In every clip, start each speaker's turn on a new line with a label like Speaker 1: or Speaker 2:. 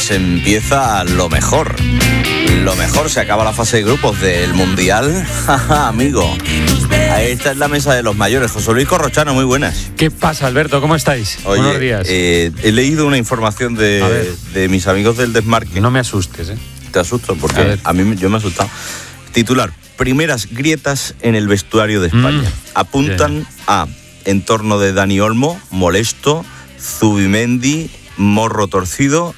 Speaker 1: pues empieza lo mejor. Lo mejor, se acaba la fase de grupos del Mundial. Amigo, esta es la mesa de los mayores. José Luis Corrochano, muy buenas.
Speaker 2: ¿Qué pasa, Alberto? ¿Cómo estáis?
Speaker 1: Oye,
Speaker 2: buenos días.
Speaker 1: He leído una información de mis amigos del Desmarque.
Speaker 2: No me asustes, ¿eh?
Speaker 1: Te asusto porque yo me he asustado. Titular: primeras grietas en el vestuario de España. Apuntan a entorno de Dani Olmo, molesto, Zubimendi, morro torcido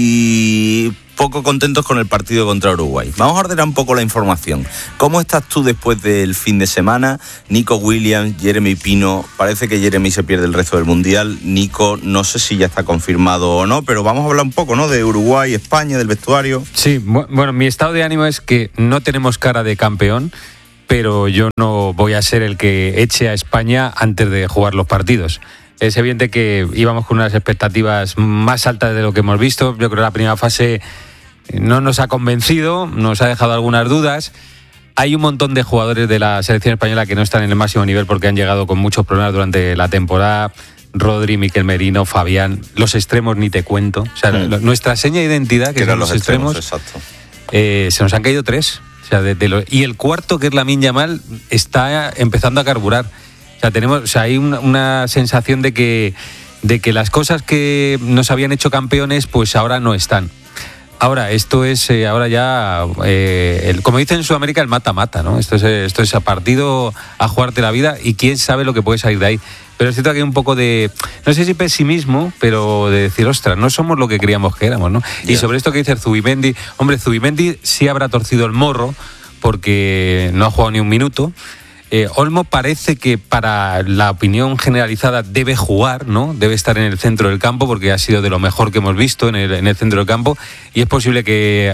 Speaker 1: y poco contentos con el partido contra Uruguay. Vamos a ordenar un poco la información. ¿Cómo estás tú después del fin de semana? Nico Williams, Jeremy Pino, parece que Jeremy se pierde el resto del Mundial. Nico, no sé si ya está confirmado o no, pero vamos a hablar un poco, ¿no?, de Uruguay, España, del vestuario.
Speaker 2: Sí, bueno, mi estado de ánimo es que no tenemos cara de campeón, pero yo no voy a ser el que eche a España antes de jugar los partidos. Es evidente que íbamos con unas expectativas más altas de lo que hemos visto. Yo creo que la primera fase no nos ha convencido, nos ha dejado algunas dudas. Hay un montón de jugadores de la selección española que no están en el máximo nivel porque han llegado con muchos problemas durante la temporada. Rodri, Miquel Merino, Fabián, los extremos ni te cuento. O sea, nuestra seña de identidad, que son los extremos, exacto. Se nos han caído 3. O sea, y el cuarto, que es Lamine Yamal, está empezando a carburar. O sea, hay una sensación de que las cosas que nos habían hecho campeones, pues ahora no están. Ahora, esto es ahora ya, como dicen en Sudamérica, el mata-mata, ¿no? Esto es a partido, a jugarte la vida, y quién sabe lo que puede salir de ahí. Pero es cierto que hay un poco de, no sé si pesimismo, pero de decir, ostras, no somos lo que creíamos que éramos, ¿no? Yeah. Y sobre esto que dice Zubimendi, hombre, Zubimendi sí habrá torcido el morro, porque no ha jugado ni un minuto. Olmo parece que para la opinión generalizada debe jugar, ¿no? Debe estar en el centro del campo porque ha sido de lo mejor que hemos visto en el centro del campo, y es posible que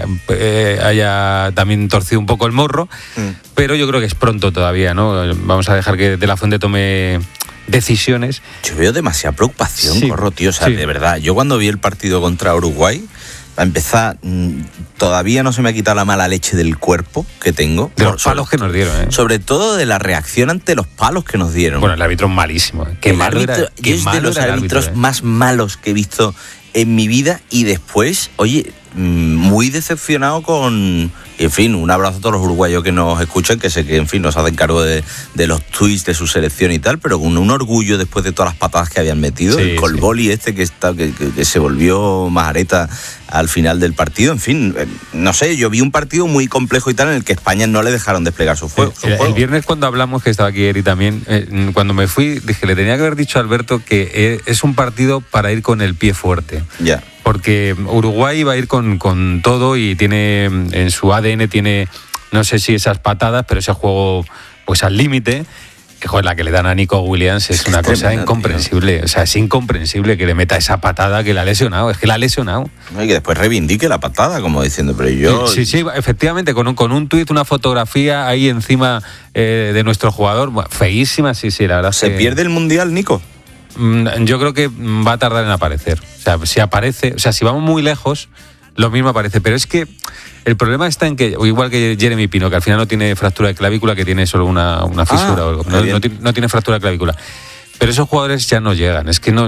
Speaker 2: haya también torcido un poco el morro, pero yo creo que es pronto todavía, ¿no? Vamos a dejar que De La Fuente tome decisiones.
Speaker 1: Yo veo demasiada preocupación, sí, Corro, tío. O sea, de verdad, yo cuando vi el partido contra Uruguay, a empezar, todavía no se me ha quitado la mala leche del cuerpo que tengo.
Speaker 2: De los palos que nos dieron, ¿eh?
Speaker 1: Sobre todo de la reacción ante los palos que nos dieron.
Speaker 2: Bueno, el árbitro es malísimo. Qué malo era,
Speaker 1: es de los árbitros más malos que he visto en mi vida. Y después, oye, muy decepcionado con... En fin, un abrazo a todos los uruguayos que nos escuchan, que sé que, en fin, nos hacen cargo de los tweets de su selección y tal, pero con un orgullo después de todas las patadas que habían metido, el Colboli que se volvió majareta al final del partido. En fin, no sé, yo vi un partido muy complejo y tal, en el que España no le dejaron desplegar su juego.
Speaker 2: El viernes, cuando hablamos, que estaba aquí Eri también, cuando me fui, dije, le tenía que haber dicho a Alberto que es un partido para ir con el pie fuerte.
Speaker 1: Ya.
Speaker 2: Porque Uruguay va a ir con todo, y tiene en su ADN, tiene, no sé si esas patadas, pero ese juego pues al límite, que joder, la que le dan a Nico Williams es una cosa incomprensible. Tío. O sea, es incomprensible que le meta esa patada que la ha lesionado. Es que la ha lesionado.
Speaker 1: No, y que después reivindique la patada, como diciendo, pero yo...
Speaker 2: Sí, efectivamente, con un tuit, una fotografía ahí encima de nuestro jugador, bueno, feísima, sí, la verdad.
Speaker 1: ¿Se pierde el Mundial, Nico?
Speaker 2: Yo creo que va a tardar en aparecer. O sea, si aparece, o sea, si vamos muy lejos, lo mismo aparece. Pero es que el problema está en que, igual que Jeremy Pino, que al final no tiene fractura de clavícula, que tiene solo una fisura, no tiene fractura de clavícula. Pero esos jugadores ya no llegan. Es que no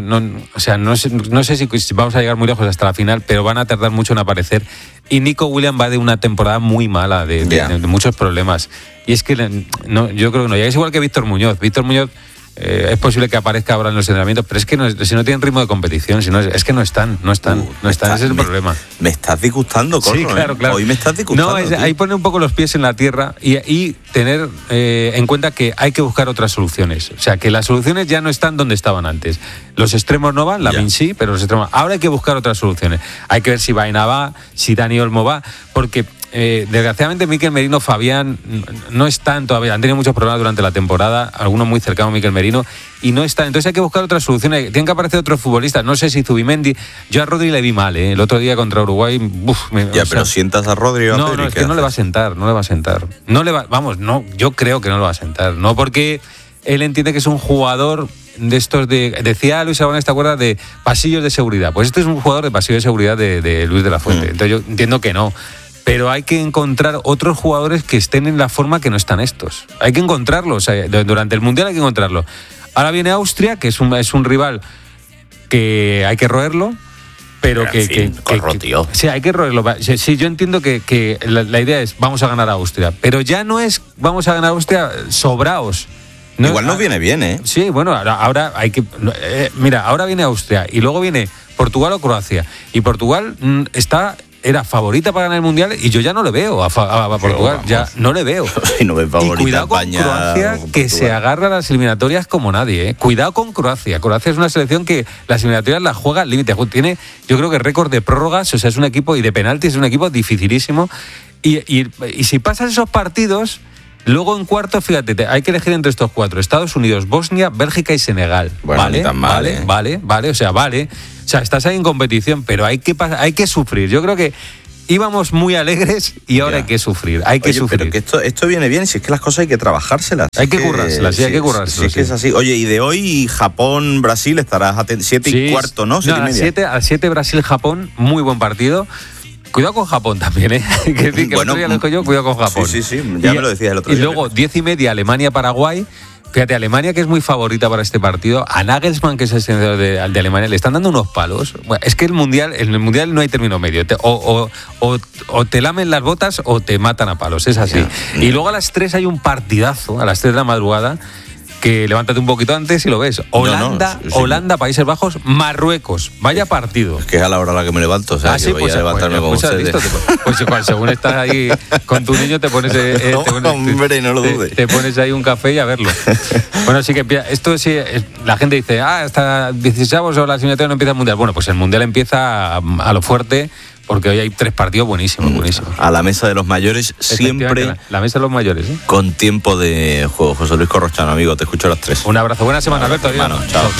Speaker 2: sé si vamos a llegar muy lejos hasta la final, pero van a tardar mucho en aparecer. Y Nico Williams va de una temporada muy mala, de muchos problemas. Y es que yo creo que no llega. Es igual que Víctor Muñoz. Víctor Muñoz, es posible que aparezca ahora en los entrenamientos, pero es que si no tienen ritmo de competición, es que no están, ese es el problema.
Speaker 1: Me estás disgustando, Corro.
Speaker 2: Sí, claro.
Speaker 1: Hoy me estás disgustando.
Speaker 2: Ahí pone un poco los pies en la tierra y tener en cuenta que hay que buscar otras soluciones. O sea, que las soluciones ya no están donde estaban antes. Los extremos no van, Lamine sí, pero los extremos... Ahora hay que buscar otras soluciones. Hay que ver si Baena va, si Dani Olmo va, porque... desgraciadamente Miquel Merino, Fabián no están todavía, han tenido muchos problemas durante la temporada, algunos muy cercanos a Miquel Merino, y no están, entonces hay que buscar otras soluciones, tienen que aparecer otros futbolistas, no sé si Zubimendi, yo a Rodri le vi mal, el otro día contra Uruguay,
Speaker 1: pero sientas a Rodri
Speaker 2: no, es que no le va a sentar, yo creo que no lo va a sentar, no, porque él entiende que es un jugador de estos decía Luis Aragonés, ¿te acuerdas? De pasillos de seguridad, pues este es un jugador de pasillos de seguridad de Luis de la Fuente, entonces yo entiendo que no. Pero hay que encontrar otros jugadores que estén en la forma que no están estos. Hay que encontrarlos. Durante el Mundial hay que encontrarlos. Ahora viene Austria, que es un rival que hay que roerlo. pero
Speaker 1: tío.
Speaker 2: Sí, hay que roerlo. Sí, yo entiendo que la idea es vamos a ganar a Austria, pero ya no es vamos a ganar a Austria sobraos.
Speaker 1: No, igual nos viene bien, ¿eh?
Speaker 2: Sí, bueno, ahora hay que... mira, ahora viene Austria y luego viene Portugal o Croacia. Y Portugal era favorita para ganar el Mundial y yo ya no le veo a Portugal, ya no le veo.
Speaker 1: Si no ves favorita,
Speaker 2: y cuidado con
Speaker 1: España,
Speaker 2: Croacia, que se agarra a las eliminatorias como nadie, ¿eh? Cuidado con Croacia. Croacia es una selección que las eliminatorias las juega al límite. Tiene, yo creo que récord de prórrogas, o sea, es un equipo, y de penaltis, es un equipo dificilísimo. Y si pasas esos partidos... Luego en cuartos, fíjate, hay que elegir entre estos 4: Estados Unidos, Bosnia, Bélgica y Senegal.
Speaker 1: Bueno,
Speaker 2: vale,
Speaker 1: tan mal,
Speaker 2: vale, o sea, estás ahí en competición, pero hay que sufrir. Yo creo que íbamos muy alegres y ahora hay que sufrir. Sufrir.
Speaker 1: Pero que esto viene bien, si es que las cosas hay que trabajárselas.
Speaker 2: Hay que currárselas, hay que currárselas.
Speaker 1: Sí, es que es así. Oye, y de hoy Japón, Brasil, estarás 7:15, ¿no? 7:30.
Speaker 2: A 7 Brasil, Japón, muy buen partido. Cuidado con Japón también, ¿eh? Que el otro día lo dijo yo, cuidado con Japón.
Speaker 1: Sí, ya me lo decías el otro día.
Speaker 2: Y luego 10:30 Alemania-Paraguay. Fíjate, Alemania, que es muy favorita para este partido, a Nagelsmann, que es el seleccionador de Alemania, le están dando unos palos. Bueno, es que en el Mundial no hay término medio. O te lamen las botas o te matan a palos, es así. Y luego a las 3 hay un partidazo, a las 3 de la madrugada, que levántate un poquito antes y lo ves. Holanda, Países Bajos, Marruecos. Vaya partido.
Speaker 1: Es que es a la hora a la que me levanto, o sea, que voy a levantarme con ustedes.
Speaker 2: Pues según estás ahí con tu niño te pones...
Speaker 1: hombre, no lo dudes.
Speaker 2: Te pones ahí un café y a verlo. Bueno, sí que esto sí... La gente dice, hasta 16avos o la eliminatoria no empieza el Mundial. Bueno, pues el Mundial empieza a lo fuerte... Porque hoy hay 3 partidos buenísimos.
Speaker 1: A la mesa de los mayores, siempre.
Speaker 2: La mesa de los mayores, ¿eh?
Speaker 1: Con tiempo de juego. José Luis Corrochano, amigo, te escucho a las 3.
Speaker 2: Un abrazo, buena semana, Alberto.
Speaker 1: Hermano, chao.